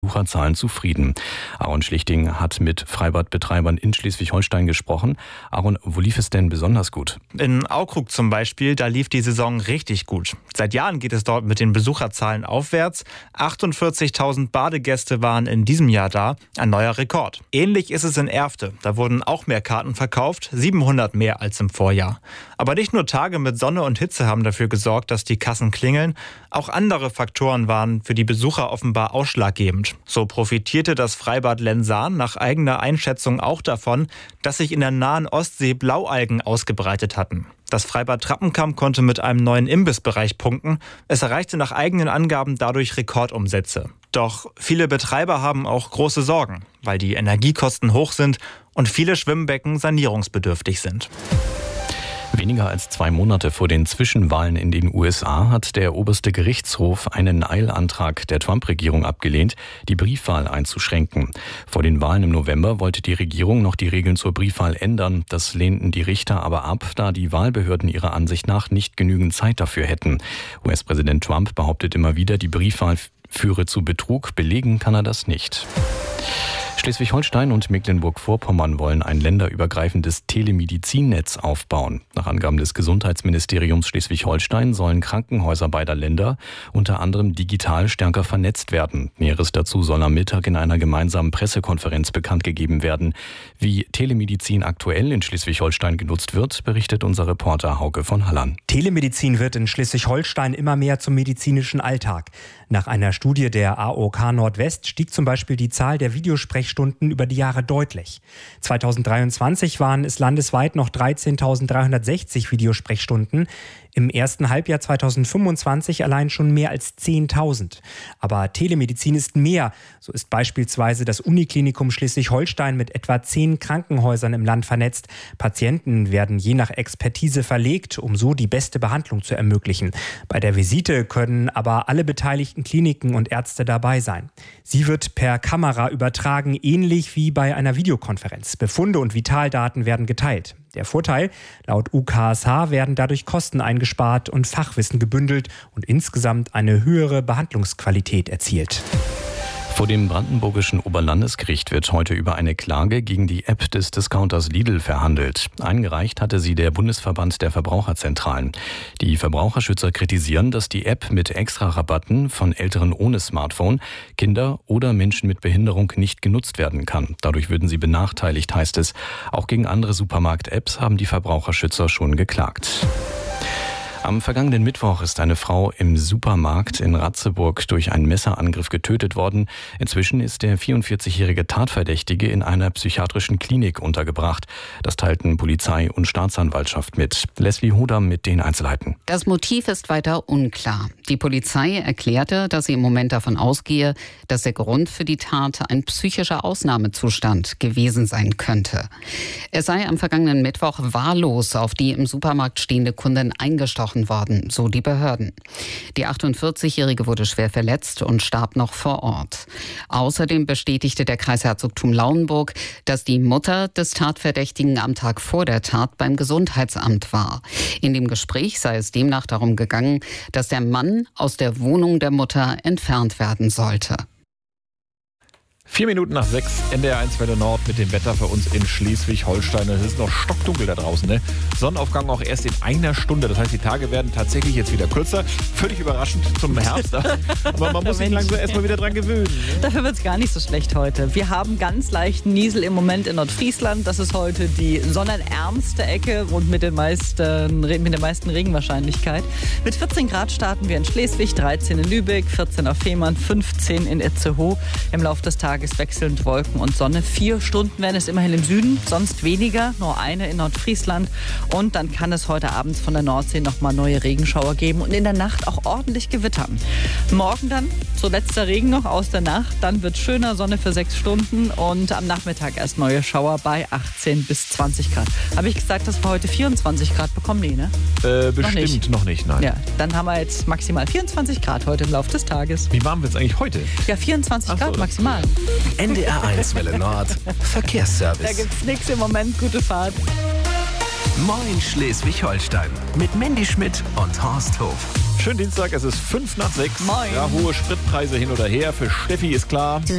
Besucherzahlen zufrieden. Aaron Schlichting hat mit Freibadbetreibern in Schleswig-Holstein gesprochen. Aaron, wo lief es denn besonders gut? In Aukrug zum Beispiel, da lief die Saison richtig gut. Seit Jahren geht es dort mit den Besucherzahlen aufwärts. 48.000 Badegäste waren in diesem Jahr da, ein neuer Rekord. Ähnlich ist es in Erfte. Da wurden auch mehr Karten verkauft, 700 mehr als im Vorjahr. Aber nicht nur Tage mit Sonne und Hitze haben dafür gesorgt, dass die Kassen klingeln. Auch andere Faktoren waren für die Besucher offenbar ausschlaggebend. So profitierte das Freibad Lensahn nach eigener Einschätzung auch davon, dass sich in der nahen Ostsee Blaualgen ausgebreitet hatten. Das Freibad Trappenkamp konnte mit einem neuen Imbissbereich punkten. Es erreichte nach eigenen Angaben dadurch Rekordumsätze. Doch viele Betreiber haben auch große Sorgen, weil die Energiekosten hoch sind und viele Schwimmbecken sanierungsbedürftig sind. Weniger als 2 Monate vor den Zwischenwahlen in den USA hat der oberste Gerichtshof einen Eilantrag der Trump-Regierung abgelehnt, die Briefwahl einzuschränken. Vor den Wahlen im November wollte die Regierung noch die Regeln zur Briefwahl ändern. Das lehnten die Richter aber ab, da die Wahlbehörden ihrer Ansicht nach nicht genügend Zeit dafür hätten. US-Präsident Trump behauptet immer wieder, die Briefwahl führe zu Betrug. Belegen kann er das nicht. Schleswig-Holstein und Mecklenburg-Vorpommern wollen ein länderübergreifendes Telemedizinnetz aufbauen. Nach Angaben des Gesundheitsministeriums Schleswig-Holstein sollen Krankenhäuser beider Länder unter anderem digital stärker vernetzt werden. Näheres dazu soll am Mittag in einer gemeinsamen Pressekonferenz bekannt gegeben werden. Wie Telemedizin aktuell in Schleswig-Holstein genutzt wird, berichtet unser Reporter Hauke von Halland. Telemedizin wird in Schleswig-Holstein immer mehr zum medizinischen Alltag. Nach einer Studie der AOK Nordwest stieg zum Beispiel die Zahl der Videosprechstunden über die Jahre deutlich. 2023 waren es landesweit noch 13.360 Videosprechstunden. Im ersten Halbjahr 2025 allein schon mehr als 10.000. Aber Telemedizin ist mehr. So ist beispielsweise das Uniklinikum Schleswig-Holstein mit etwa 10 Krankenhäusern im Land vernetzt. Patienten werden je nach Expertise verlegt, um so die beste Behandlung zu ermöglichen. Bei der Visite können aber alle beteiligten Kliniken und Ärzte dabei sein. Sie wird per Kamera übertragen, ähnlich wie bei einer Videokonferenz. Befunde und Vitaldaten werden geteilt. Der Vorteil: laut UKSH werden dadurch Kosten eingespart und Fachwissen gebündelt und insgesamt eine höhere Behandlungsqualität erzielt. Vor dem brandenburgischen Oberlandesgericht wird heute über eine Klage gegen die App des Discounters Lidl verhandelt. Eingereicht hatte sie der Bundesverband der Verbraucherzentralen. Die Verbraucherschützer kritisieren, dass die App mit Extra-Rabatten von Älteren ohne Smartphone, Kinder oder Menschen mit Behinderung nicht genutzt werden kann. Dadurch würden sie benachteiligt, heißt es. Auch gegen andere Supermarkt-Apps haben die Verbraucherschützer schon geklagt. Am vergangenen Mittwoch ist eine Frau im Supermarkt in Ratzeburg durch einen Messerangriff getötet worden. Inzwischen ist der 44-jährige Tatverdächtige in einer psychiatrischen Klinik untergebracht. Das teilten Polizei und Staatsanwaltschaft mit. Leslie Hodam mit den Einzelheiten. Das Motiv ist weiter unklar. Die Polizei erklärte, dass sie im Moment davon ausgehe, dass der Grund für die Tat ein psychischer Ausnahmezustand gewesen sein könnte. Es sei am vergangenen Mittwoch wahllos auf die im Supermarkt stehende Kundin eingestochen worden, so die Behörden. Die 48-Jährige wurde schwer verletzt und starb noch vor Ort. Außerdem bestätigte der Kreisherzogtum Lauenburg, dass die Mutter des Tatverdächtigen am Tag vor der Tat beim Gesundheitsamt war. In dem Gespräch sei es demnach darum gegangen, dass der Mann aus der Wohnung der Mutter entfernt werden sollte. 4 Minuten nach 6, NDR 1 Welle Nord mit dem Wetter für uns in Schleswig-Holstein. Es ist noch stockdunkel da draußen, ne? Sonnenaufgang auch erst in einer Stunde. Das heißt, die Tage werden tatsächlich jetzt wieder kürzer. Völlig überraschend zum Herbst. Aber man muss sich langsam erstmal wieder dran gewöhnen. Ne? Dafür wird es gar nicht so schlecht heute. Wir haben ganz leichten Niesel im Moment in Nordfriesland. Das ist heute die sonnenärmste Ecke und mit der meisten Regenwahrscheinlichkeit. Mit 14 Grad starten wir in Schleswig, 13 in Lübeck, 14 auf Fehmarn, 15 in Itzehoe. Im Laufe des Tages wechselnd Wolken und Sonne. 4 Stunden werden es immerhin im Süden, sonst weniger, nur eine in Nordfriesland. Und dann kann es heute abends von der Nordsee nochmal neue Regenschauer geben und in der Nacht auch ordentlich gewittern. Morgen dann, so letzter Regen noch aus der Nacht, dann wird schöner, Sonne für 6 Stunden und am Nachmittag erst neue Schauer bei 18 bis 20 Grad. Habe ich gesagt, dass wir heute 24 Grad bekommen? Nee, ne? Bestimmt noch nicht, nein. Ja, dann haben wir jetzt maximal 24 Grad heute im Laufe des Tages. Wie warm wird es eigentlich heute? Ja, 24 Grad maximal. NDR 1 Welle Nord, Verkehrsservice. Da gibt's nichts im Moment, gute Fahrt. Moin Schleswig-Holstein mit Mandy Schmidt und Horst Hof. Schönen Dienstag, es ist 5 nach 6. Moin. Ja, hohe Spritpreise hin oder her. Für Steffi ist klar.